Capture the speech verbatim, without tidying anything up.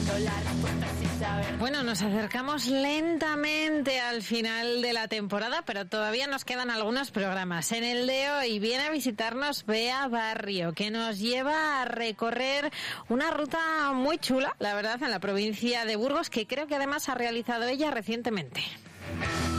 Bueno, nos acercamos lentamente al final de la temporada, pero todavía nos quedan algunos programas. En el de hoy viene a visitarnos Bea Barrio, que nos lleva a recorrer una ruta muy chula, la verdad, en la provincia de Burgos, que creo que además ha realizado ella recientemente.